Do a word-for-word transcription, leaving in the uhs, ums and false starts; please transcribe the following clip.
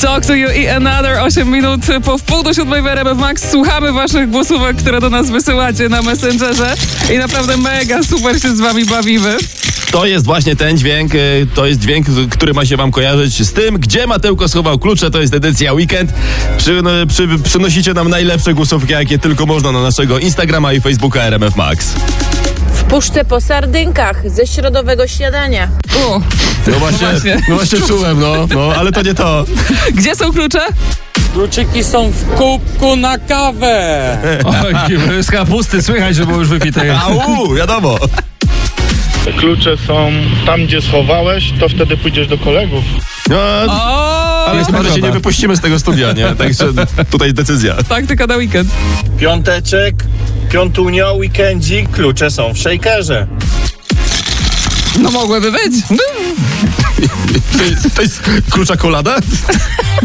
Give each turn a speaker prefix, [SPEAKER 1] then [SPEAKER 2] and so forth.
[SPEAKER 1] Talk to You i Another. osiem minut po wpół do siódmej w R M F Max. Słuchamy waszych głosówek, które do nas wysyłacie na Messengerze i naprawdę mega super się z wami bawimy.
[SPEAKER 2] To jest właśnie ten dźwięk, to jest dźwięk, który ma się wam kojarzyć z tym, gdzie Mateuko schował klucze. To jest edycja Weekend. Przy, przy, przynosicie nam najlepsze głosówki, jakie tylko można na naszego Instagrama i Facebooka R M F Max.
[SPEAKER 3] W puszce po sardynkach ze środowego śniadania.
[SPEAKER 1] U,
[SPEAKER 2] No właśnie,
[SPEAKER 1] właśnie.
[SPEAKER 2] no właśnie czułem, no, no, ale to nie to.
[SPEAKER 1] Gdzie są klucze?
[SPEAKER 4] Kluczyki są w kubku na kawę.
[SPEAKER 5] Oj, z kapusty słychać, że było już wypite.
[SPEAKER 2] Au, wiadomo.
[SPEAKER 6] Klucze są tam, gdzie schowałeś, to wtedy pójdziesz do kolegów.
[SPEAKER 2] No,
[SPEAKER 1] O,
[SPEAKER 2] ale chyba, że się nie wypuścimy z tego studia, nie? Także tutaj decyzja.
[SPEAKER 1] taktyka na weekend.
[SPEAKER 7] Piąteczek, piątunio, weekendzik, klucze są w shakerze.
[SPEAKER 1] No mogłyby być.
[SPEAKER 2] To jest, to jest klucza kolada?